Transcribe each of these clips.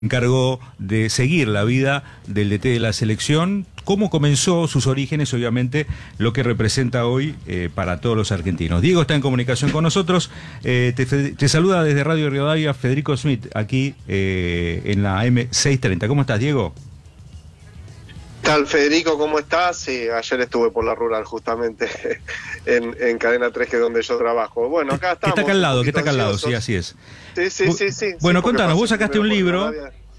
encargó de seguir la vida del DT de la selección, cómo comenzó, sus orígenes, obviamente, lo que representa hoy para todos los argentinos. Diego está en comunicación con nosotros, te saluda desde Radio Rivadavia Federico Smith, aquí en la M630. ¿Cómo estás, Diego? ¿Qué tal, Federico? ¿Cómo estás? Sí, ayer estuve por la Rural, justamente, en Cadena 3, que es donde yo trabajo. Bueno, acá estamos. Que está acá al lado, sí, así es. Sí. Bueno, contanos, vos sacaste un libro,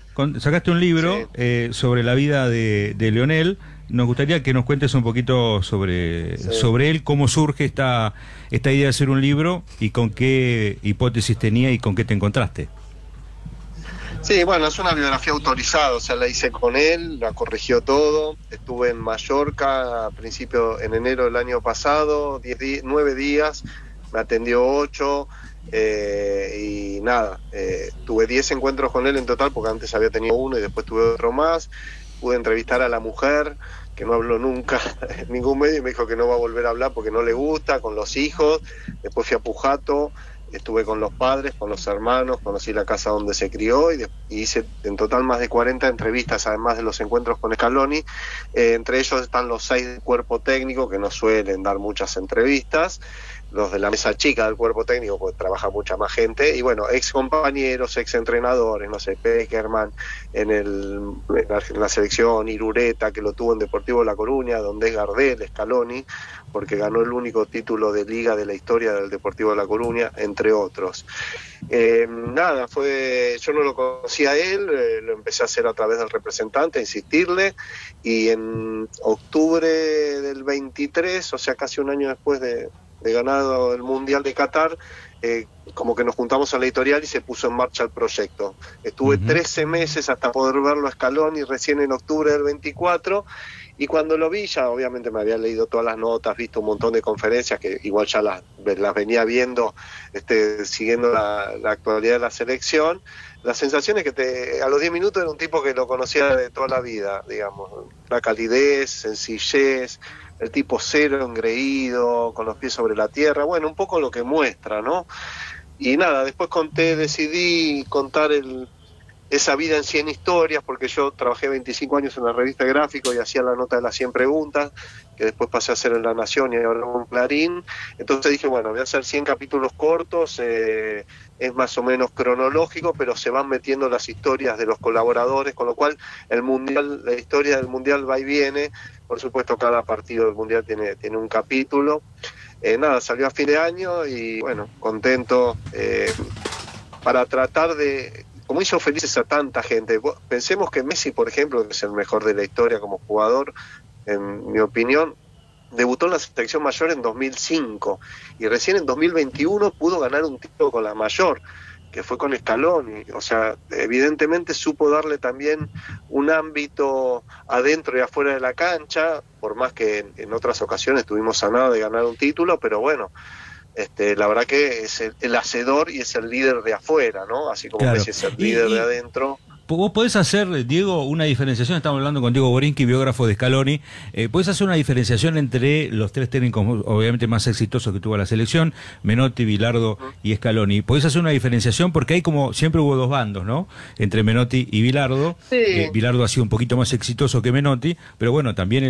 sí. Sobre la vida de Leonel. Nos gustaría que nos cuentes un poquito sobre él, cómo surge esta idea de hacer un libro y con qué hipótesis tenía y con qué te encontraste. Sí, bueno, es una biografía autorizada, o sea, la hice con él, la corrigió todo. Estuve en Mallorca en enero del año pasado, 9 días, me atendió 8, y nada, tuve 10 encuentros con él en total, porque antes había tenido uno y después tuve otro más. Pude entrevistar a la mujer, que no habló nunca en ningún medio, y me dijo que no va a volver a hablar porque no le gusta, con los hijos. Después fui a Pujato, estuve con los padres, con los hermanos, conocí la casa donde se crió y hice en total más de 40 entrevistas, además de los encuentros con Scaloni. Entre ellos están los 6 del cuerpo técnico, que no suelen dar muchas entrevistas, los de la mesa chica del cuerpo técnico, porque trabaja mucha más gente, y bueno, ex compañeros, ex entrenadores, no sé, Peckerman en la selección, Irureta, que lo tuvo en Deportivo La Coruña, donde es Gardel, Scaloni, porque ganó el único título de liga de la historia del Deportivo La Coruña, entre otros. Nada, yo no lo conocía a él, lo empecé a hacer a través del representante, a insistirle, y en octubre del 23, o sea, casi un año después de ganado el Mundial de Qatar, como que nos juntamos a la editorial y se puso en marcha el proyecto. Estuve 13 meses hasta poder verlo a Scaloni, recién en octubre del 24, y cuando lo vi, ya obviamente me había leído todas las notas, visto un montón de conferencias, que igual ya las venía viendo, siguiendo la actualidad de la selección. La sensación es que a los 10 minutos era un tipo que lo conocía de toda la vida, digamos, la calidez, sencillez, el tipo cero, engreído, con los pies sobre la tierra, bueno, un poco lo que muestra, ¿no? Y nada, después decidí contar esa vida en 100 historias, porque yo trabajé 25 años en la revista Gráfico y hacía la nota de las 100 preguntas, que después pasé a hacer en La Nación y ahora en Clarín. Entonces dije, bueno, voy a hacer 100 capítulos cortos, es más o menos cronológico, pero se van metiendo las historias de los colaboradores, con lo cual la historia del Mundial va y viene. Por supuesto, cada partido del Mundial tiene un capítulo. Nada, salió a fin de año y bueno, contento, para tratar de, como hizo felices a tanta gente. Pensemos que Messi, por ejemplo, que es el mejor de la historia como jugador, en mi opinión, debutó en la selección mayor en 2005 y recién en 2021 pudo ganar un título con la mayor, que fue con Scaloni. O sea, evidentemente supo darle también un ámbito adentro y afuera de la cancha, por más que en otras ocasiones estuvimos a nada de ganar un título, pero bueno, la verdad que es el hacedor y es el líder de afuera, ¿no? Así como Claro. Messi es el líder de adentro. Vos podés hacer, Diego, una diferenciación, estamos hablando con Diego Borinqui, biógrafo de Scaloni, podés hacer una diferenciación entre los 3 técnicos obviamente más exitosos que tuvo la selección, Menotti, Bilardo y Scaloni. Podés hacer una diferenciación porque hay como, siempre hubo 2 bandos, ¿no? Entre Menotti y Bilardo. Sí. Bilardo ha sido un poquito más exitoso que Menotti, pero bueno, también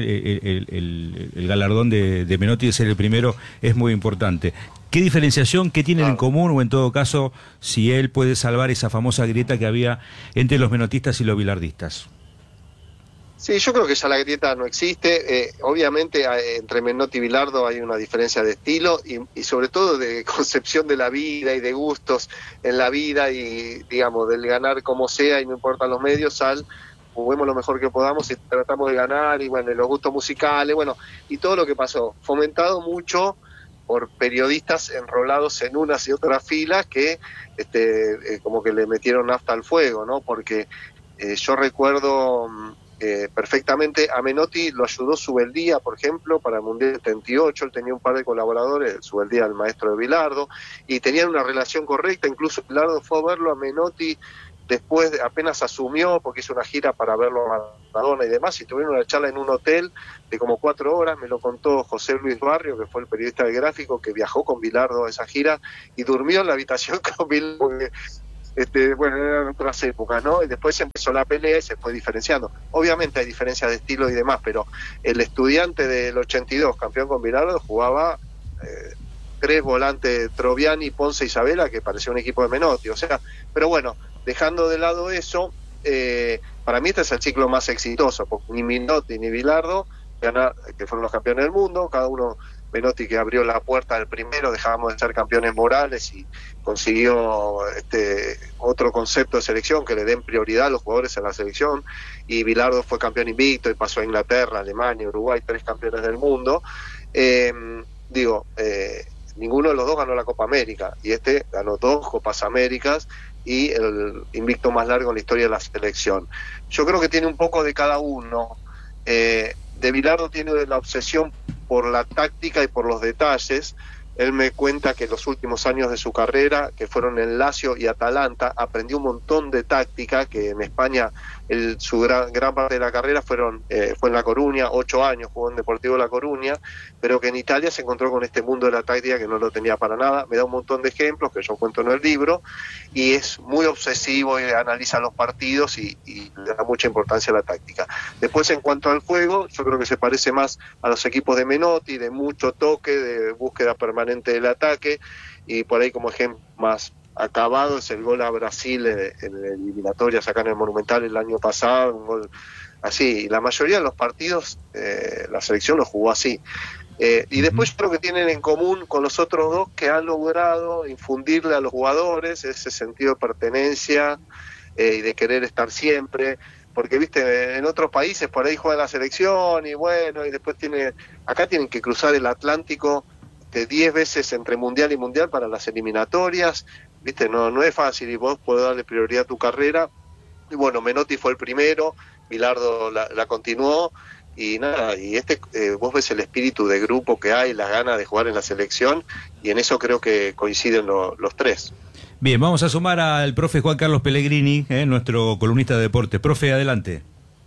el galardón de Menotti de ser el primero es muy importante. ¿Qué diferenciación, qué tienen en común, o en todo caso, si él puede salvar esa famosa grieta que había entre los menotistas y los bilardistas? Sí, yo creo que ya la grieta no existe. Obviamente entre Menotti y Bilardo hay una diferencia de estilo y sobre todo de concepción de la vida y de gustos en la vida y, digamos, del ganar como sea y no importan los medios, juguemos lo mejor que podamos y tratamos de ganar, y bueno, los gustos musicales, bueno, y todo lo que pasó, fomentado mucho por periodistas enrolados en unas y otras filas que como que le metieron nafta al fuego, ¿no? Porque yo recuerdo perfectamente, a Menotti lo ayudó Subeldía, por ejemplo, para el Mundial 78, él tenía un par de colaboradores, Subeldía, el maestro de Bilardo, y tenían una relación correcta. Incluso Bilardo fue a verlo a Menotti después, apenas asumió, porque hizo una gira para verlo a Maradona y demás, y tuvieron una charla en un hotel de como 4 horas. Me lo contó José Luis Barrio, que fue el periodista del Gráfico, que viajó con Bilardo a esa gira y durmió en la habitación con Bilardo, bueno, eran otras épocas, ¿no? Y después empezó la pelea y se fue diferenciando. Obviamente hay diferencias de estilo y demás, pero el estudiante del 82, campeón con Bilardo, jugaba 3 volantes, Troviani, Ponce y Isabela, que parecía un equipo de Menotti, o sea, pero bueno, dejando de lado eso, para mí este es el ciclo más exitoso, porque ni Menotti ni Bilardo, que fueron los campeones del mundo, cada uno, Menotti que abrió la puerta del primero, dejábamos de ser campeones morales y consiguió otro concepto de selección, que le den prioridad a los jugadores en la selección, y Bilardo fue campeón invicto y pasó a Inglaterra, Alemania, Uruguay, 3 campeones del mundo. Ninguno de los dos ganó la Copa América, y ganó 2 Copas Américas y el invicto más largo en la historia de la selección. Yo creo que tiene un poco de cada uno. De Bilardo tiene la obsesión por la táctica y por los detalles. Él me cuenta que los últimos años de su carrera, que fueron en Lazio y Atalanta, aprendió un montón de táctica, que en España su gran parte de la carrera fue en La Coruña, 8 años jugó en Deportivo La Coruña, pero que en Italia se encontró con este mundo de la táctica que no lo tenía para nada. Me da un montón de ejemplos que yo cuento en el libro, y es muy obsesivo y analiza los partidos y le da mucha importancia a la táctica. Después, en cuanto al juego, yo creo que se parece más a los equipos de Menotti, de mucho toque, de búsqueda permanente del ataque, y por ahí como ejemplo más acabado es el gol a Brasil en eliminatorias acá en el Monumental el año pasado, un gol así, y la mayoría de los partidos la selección lo jugó así. Y después yo creo que tienen en común con los otros dos que han logrado infundirle a los jugadores ese sentido de pertenencia y de querer estar siempre, porque viste, en otros países por ahí juega la selección y bueno, y después acá tienen que cruzar el Atlántico 10 veces entre mundial y mundial para las eliminatorias, viste, no es fácil, y vos podés darle prioridad a tu carrera. Y bueno, Menotti fue el primero, Bilardo la continuó, y nada, y vos ves el espíritu de grupo que hay, las ganas de jugar en la selección, y en eso creo que coinciden los 3. Bien, vamos a sumar al profe Juan Carlos Pellegrini, nuestro columnista de deportes. Profe, adelante.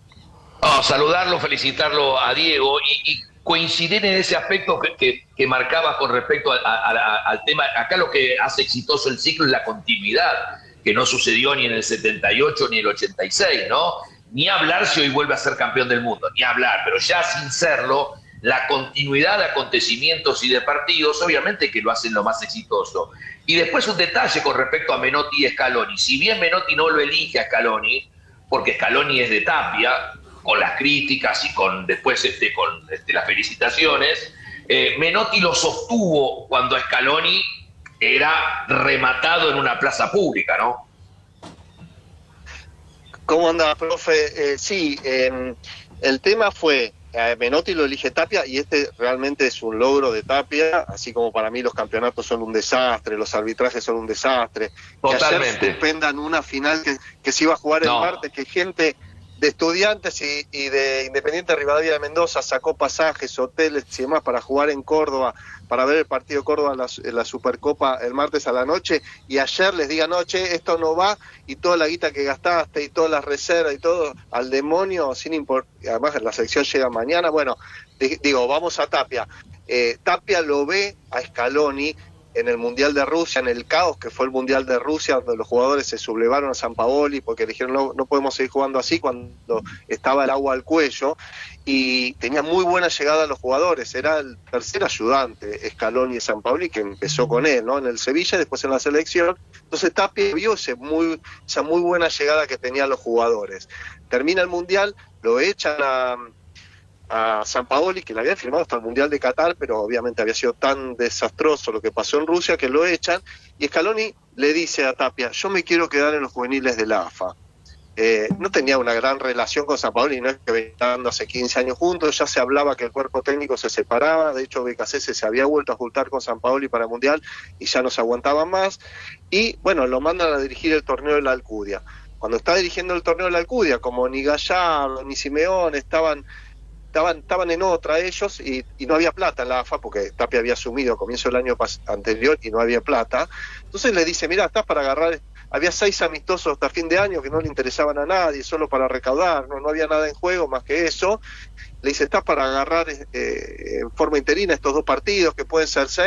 Saludarlo, felicitarlo a Diego y coincidir en ese aspecto que marcabas con respecto al tema. Acá lo que hace exitoso el ciclo es la continuidad, que no sucedió ni en el 78 ni en el 86, ¿no? Ni hablar si hoy vuelve a ser campeón del mundo, ni hablar, pero ya sin serlo, la continuidad de acontecimientos y de partidos, obviamente que lo hacen lo más exitoso. Y después un detalle con respecto a Menotti y Scaloni. Si bien Menotti no lo elige a Scaloni, porque Scaloni es de Tapia, con las críticas y con las felicitaciones, Menotti lo sostuvo cuando Scaloni era rematado en una plaza pública, ¿no? ¿Cómo anda, profe? Sí, el tema fue, Menotti lo elige Tapia, y realmente es un logro de Tapia, así como para mí los campeonatos son un desastre, los arbitrajes son un desastre. Totalmente. Que ayer suspendan una final que se iba a jugar el martes, que gente de Estudiantes y de Independiente Rivadavia de Mendoza sacó pasajes, hoteles y demás para jugar en Córdoba, para ver el partido de Córdoba en la Supercopa el martes a la noche, y ayer les diga, no, che, esto no va, y toda la guita que gastaste y todas las reservas y todo al demonio, sin importar. Además la selección llega mañana. Bueno, digo, vamos a Tapia. Tapia lo ve a Scaloni en el Mundial de Rusia, en el caos que fue el Mundial de Rusia, donde los jugadores se sublevaron a Sampaoli porque dijeron no podemos seguir jugando así, cuando estaba el agua al cuello, y tenía muy buena llegada a los jugadores. Era el tercer ayudante, Scaloni y Sampaoli, que empezó con él, ¿no? En el Sevilla y después en la selección. Entonces Tapia vio esa muy buena llegada que tenían los jugadores. Termina el Mundial, lo echan a Sampaoli, que le había firmado hasta el Mundial de Qatar, pero obviamente había sido tan desastroso lo que pasó en Rusia que lo echan, y Scaloni le dice a Tapia, yo me quiero quedar en los juveniles de la AFA. No tenía una gran relación con Sampaoli, no es que venían dando hace 15 años juntos, ya se hablaba que el cuerpo técnico se separaba, de hecho Becasese se había vuelto a juntar con Sampaoli para el Mundial y ya no se aguantaban más, y bueno, lo mandan a dirigir el torneo de la Alcudia. Cuando está dirigiendo el torneo de la Alcudia, como ni Gallardo ni Simeone estaban en otra ellos, y no había plata en la AFA, porque Tapia había asumido a comienzo del año anterior y no había plata. Entonces le dice, mira, estás para agarrar, había 6 amistosos hasta fin de año que no le interesaban a nadie, solo para recaudar, no había nada en juego más que eso. Le dice, estás para agarrar en forma interina estos 2 partidos, que pueden ser 6,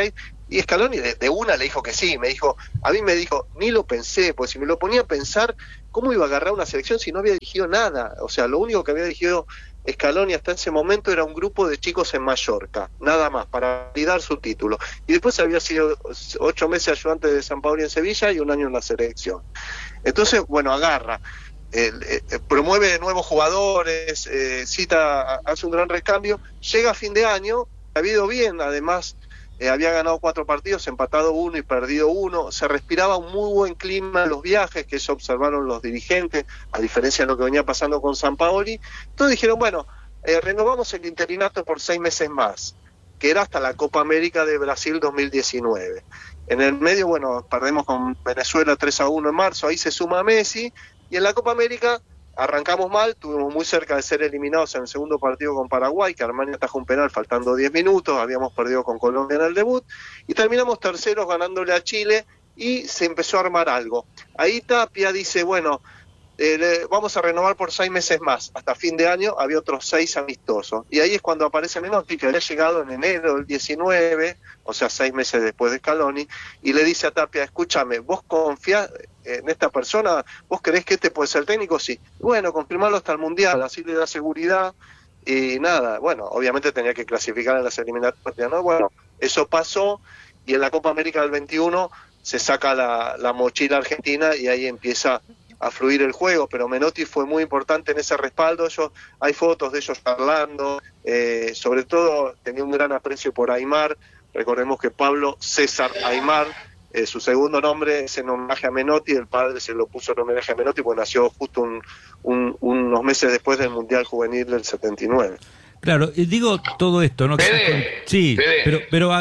Y Scaloni de una le dijo que sí, a mí me dijo, ni lo pensé, porque si me lo ponía a pensar, ¿cómo iba a agarrar una selección si no había dirigido nada? O sea, lo único que había dirigido Scaloni hasta ese momento era un grupo de chicos en Mallorca, nada más, para validar su título. Y después había sido 8 meses ayudante de Sampaoli en Sevilla y 1 año en la selección. Entonces, bueno, agarra, promueve nuevos jugadores, hace un gran recambio, llega a fin de año, ha ido bien, además había ganado 4 partidos, empatado 1 y perdido 1, se respiraba un muy buen clima en los viajes, que eso observaron los dirigentes, a diferencia de lo que venía pasando con Sampaoli. Entonces dijeron, bueno, renovamos el interinato por 6 meses más, que era hasta la Copa América de Brasil 2019. En el medio, bueno, perdemos con Venezuela 3-1 en marzo, ahí se suma Messi, y en la Copa América arrancamos mal, estuvimos muy cerca de ser eliminados en el segundo partido con Paraguay, que Armani atajó un penal faltando 10 minutos, habíamos perdido con Colombia en el debut, y terminamos terceros ganándole a Chile, y se empezó a armar algo. Ahí Tapia dice, bueno, vamos a renovar por 6 meses más, hasta fin de año había otros 6 amistosos, y ahí es cuando aparece Menotti, que había llegado en enero del 19, o sea 6 meses después de Scaloni, y le dice a Tapia, escúchame, ¿vos confías en esta persona? ¿Vos creés que este puede ser técnico? Sí. Bueno, confirmarlo hasta el Mundial, así le da seguridad, y nada, bueno, obviamente tenía que clasificar en las eliminatorias, ¿no? Bueno, eso pasó, y en la Copa América del 21 se saca la mochila argentina, y ahí empieza a fluir el juego, pero Menotti fue muy importante en ese respaldo. Hay fotos de ellos charlando, sobre todo tenía un gran aprecio por Aimar. Recordemos que Pablo César Aimar, su segundo nombre es en homenaje a Menotti, el padre se lo puso en homenaje a Menotti porque nació justo unos meses después del Mundial Juvenil del 79. Claro, digo todo esto, ¿no? Fede, sí, Fede. pero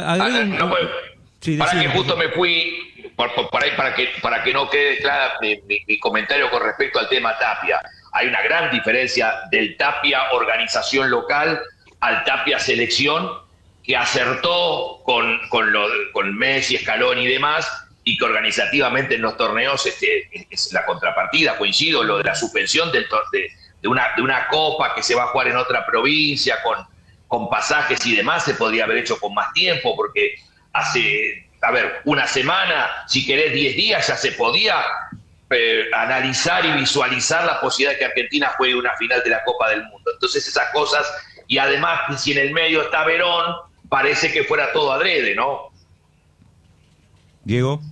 sí, para que justo me fui por ahí para que no quede clara mi comentario con respecto al tema Tapia. Hay una gran diferencia del Tapia organización local al Tapia selección, que acertó con Messi, Scaloni y demás, y que organizativamente en los torneos es la contrapartida. Coincido lo de la suspensión de una copa que se va a jugar en otra provincia con pasajes y demás, se podría haber hecho con más tiempo, porque hace, una semana, si querés 10 días, ya se podía analizar y visualizar la posibilidad de que Argentina juegue una final de la Copa del Mundo. Entonces esas cosas, y además si en el medio está Verón, parece que fuera todo adrede, ¿no? Diego.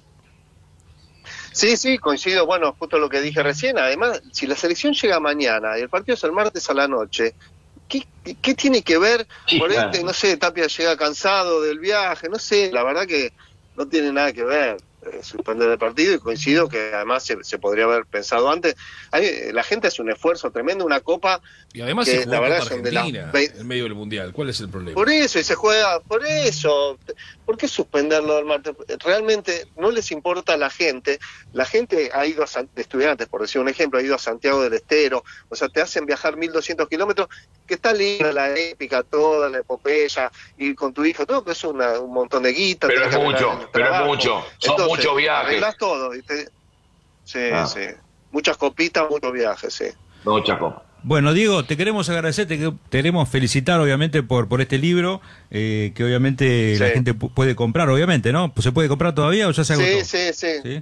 Sí, coincido, bueno, justo lo que dije recién. Además, si la selección llega mañana y el partido es el martes a la noche, ¿qué tiene que ver? Sí, Por claro. no sé, Tapia llega cansado del viaje, no sé, la verdad que no tiene nada que ver suspender el partido, y coincido que además se podría haber pensado antes. La gente hace un esfuerzo tremendo, una copa. Y además que se jugó la verdad Copa son de Argentina las en medio del Mundial. ¿Cuál es el problema? Por eso, y se juega por eso. ¿Por qué suspenderlo el martes? Realmente no les importa a la gente. La gente ha ido de estudiantes, por decir un ejemplo, ha ido a Santiago del Estero. O sea, te hacen viajar 1.200 kilómetros, que está linda la épica, toda la epopeya, y con tu hijo, todo, que es un montón de guita. Pero tenés es que mucho, arreglar el pero es trabajo. mucho. Son Entonces, muchos viajes. Arreglás todo. Sí. Muchas copitas, muchos viajes, sí. Mucha copa. Bueno, Diego, te queremos agradecer, te queremos felicitar, obviamente, por este libro, que obviamente la gente puede comprar, obviamente, ¿no? ¿Se puede comprar todavía o ya se agotó? Sí.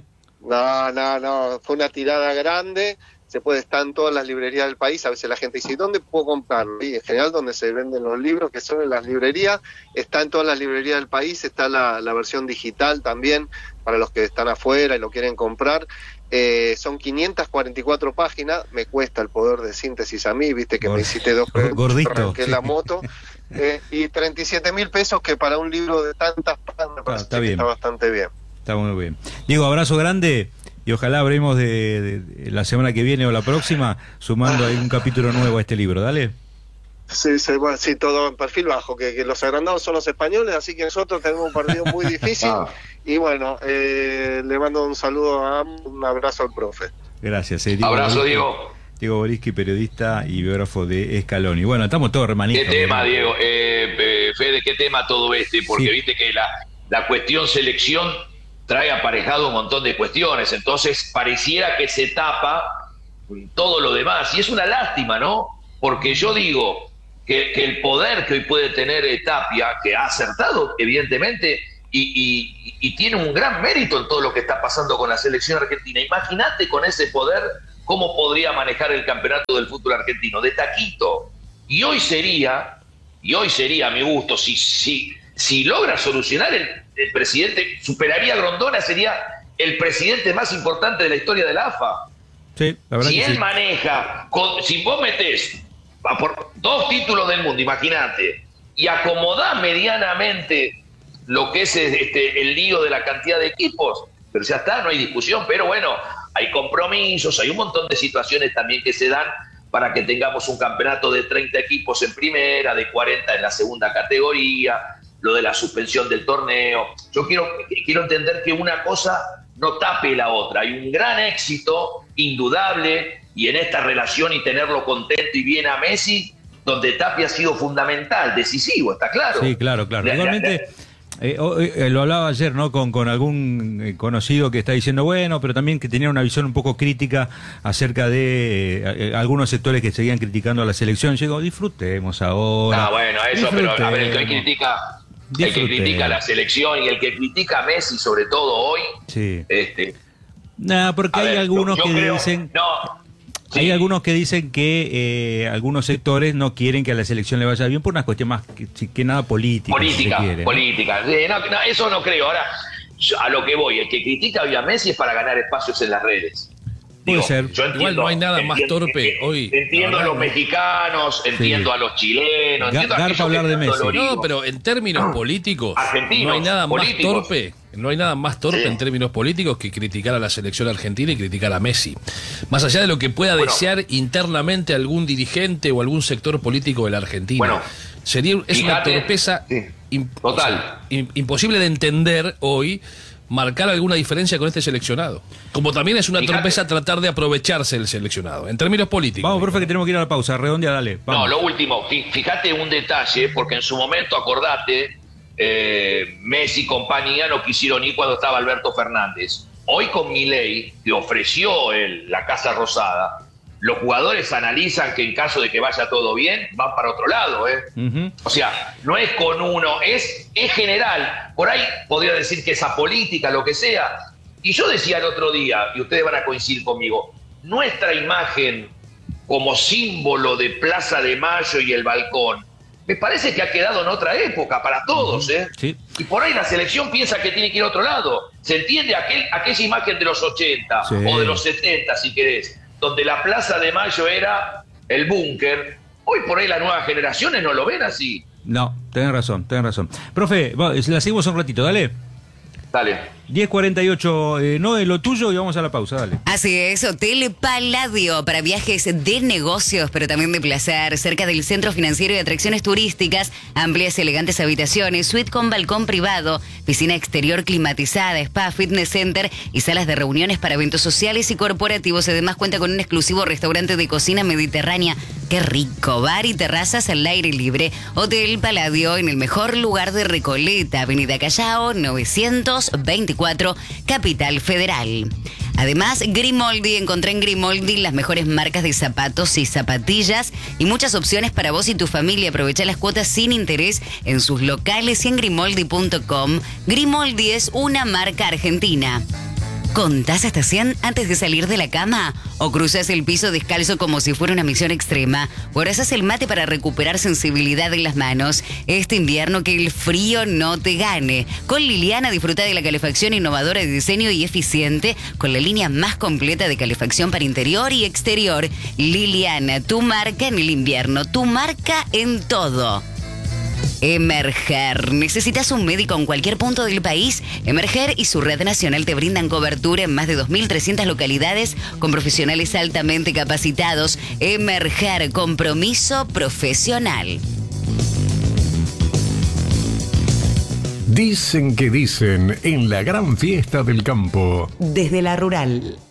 No, fue una tirada grande, estar en todas las librerías del país. A veces la gente dice, ¿dónde puedo comprarlo? Y en general donde se venden los libros, que son en las librerías, está en todas las librerías del país, está la versión digital también, para los que están afuera y lo quieren comprar. Son 544 páginas, me cuesta el poder de síntesis a mí, viste que me hiciste 2 gordito, que es la moto, y 37.000 pesos, que para un libro de tantas páginas me parece que está bastante bien. Está muy bien. Diego, abrazo grande, y ojalá habremos de la semana que viene o la próxima sumando ahí un capítulo nuevo a este libro, dale. Sí, todo en perfil bajo, que los agrandados son los españoles, así que nosotros tenemos un partido muy difícil. Y bueno, le mando un saludo un abrazo al profe. Gracias. Diego Abrazo, Borisky, Diego. Diego Borisky, periodista y biógrafo de Scaloni. Bueno, estamos todos hermanitos. ¿Qué tema, Diego? Fede, ¿qué tema todo Porque viste que la cuestión selección trae aparejado un montón de cuestiones, entonces pareciera que se tapa todo lo demás, y es una lástima, ¿no? Porque yo digo que el poder que hoy puede tener Tapia, que ha acertado, evidentemente, y tiene un gran mérito en todo lo que está pasando con la selección argentina. Imagínate con ese poder cómo podría manejar el campeonato del fútbol argentino, de taquito. Y hoy sería a mi gusto, si logra solucionar el presidente, superaría a Grondona, sería el presidente más importante de la historia de la AFA. Sí, la verdad si que él sí. maneja, si vos metés por 2 títulos del mundo, imagínate, y acomodás medianamente lo que es el lío de la cantidad de equipos, pero ya está, no hay discusión. Pero bueno, hay compromisos, hay un montón de situaciones también que se dan para que tengamos un campeonato de 30 equipos en primera, de 40 en la segunda categoría, lo de la suspensión del torneo. Yo quiero entender que una cosa no tape la otra. Hay un gran éxito indudable, y en esta relación, y tenerlo contento y bien a Messi, donde Tapia ha sido fundamental, decisivo, está claro. Sí, claro. Igualmente, lo hablaba ayer, ¿no? Con algún conocido que está diciendo, bueno, pero también que tenía una visión un poco crítica acerca de algunos sectores que seguían criticando a la selección. Yo digo, disfrutemos ahora. Bueno, eso, pero a ver, el que critica a la selección y el que critica a Messi, sobre todo hoy, sí. Porque hay algunos que dicen... Sí. Hay algunos que dicen que algunos sectores no quieren que a la selección le vaya bien por una cuestión más que nada política. Política. ¿No? Eso no creo. Ahora, a lo que voy, el que critica hoy a Messi es para ganar espacios en las redes. Puede ser. Yo entiendo, igual no hay nada más torpe hoy. Entiendo a los mexicanos, entiendo a los chilenos, entiendo a aquellos hablar de Messi. No, pero en términos políticos, argentinos, no hay nada políticos. más torpe. No hay nada más torpe en términos políticos que criticar a la selección argentina y criticar a Messi. Más allá de lo que pueda desear internamente algún dirigente o algún sector político de la Argentina. Es una torpeza total. Imposible de entender hoy marcar alguna diferencia con este seleccionado. Como también es una torpeza tratar de aprovecharse del seleccionado, en términos políticos. Vamos, profe, que tenemos que ir a la pausa. Redondea, dale. Vamos. No, lo último, fíjate un detalle, porque en su momento, acordate, Messi y compañía no quisieron ir cuando estaba Alberto Fernández. Hoy con Milei, que ofreció la Casa Rosada, los jugadores analizan que en caso de que vaya todo bien, van para otro lado, Uh-huh. O sea, no es con uno, es general. Por ahí podría decir que es apolítica, lo que sea. Y yo decía el otro día, y ustedes van a coincidir conmigo, nuestra imagen como símbolo de Plaza de Mayo y el balcón, me parece que ha quedado en otra época para todos, Sí. Y por ahí la selección piensa que tiene que ir a otro lado. ¿Se entiende? Aquella imagen de los 80 sí. o de los 70, si querés, donde la Plaza de Mayo era el búnker. Hoy por ahí las nuevas generaciones no lo ven así. No, tenés razón. Profe, la seguimos un ratito, dale. Dale. 10:48, no es lo tuyo, y vamos a la pausa, dale. Así es, Hotel Palladio para viajes de negocios, pero también de placer, cerca del centro financiero y atracciones turísticas, amplias y elegantes habitaciones, suite con balcón privado, piscina exterior climatizada, spa, fitness center y salas de reuniones para eventos sociales y corporativos. Además cuenta con un exclusivo restaurante de cocina mediterránea. ¡Qué rico! Bar y terrazas al aire libre. Hotel Palladio en el mejor lugar de Recoleta, Avenida Callao, 924, Capital Federal. Además, Grimoldi, encontré en Grimoldi las mejores marcas de zapatos y zapatillas y muchas opciones para vos y tu familia. Aprovecha las cuotas sin interés en sus locales y en grimoldi.com. Grimoldi es una marca argentina. ¿Contás hasta 100 antes de salir de la cama? ¿O cruzas el piso descalzo como si fuera una misión extrema? ¿O abrazás el mate para recuperar sensibilidad en las manos? Este invierno que el frío no te gane. Con Liliana disfruta de la calefacción innovadora de diseño y eficiente, con la línea más completa de calefacción para interior y exterior. Liliana, tu marca en el invierno, tu marca en todo. Emerger. ¿Necesitas un médico en cualquier punto del país? Emerger y su red nacional te brindan cobertura en más de 2.300 localidades con profesionales altamente capacitados. Emerger, compromiso profesional. Dicen que dicen en la gran fiesta del campo. Desde la rural.